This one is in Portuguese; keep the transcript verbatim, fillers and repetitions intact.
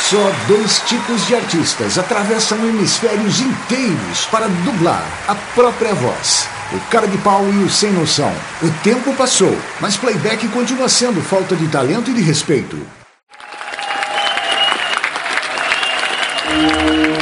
Só dois tipos de artistas atravessam hemisférios inteiros para dublar a própria voz. O cara de pau e o sem noção. O tempo passou, mas playback continua sendo falta de talento e de respeito.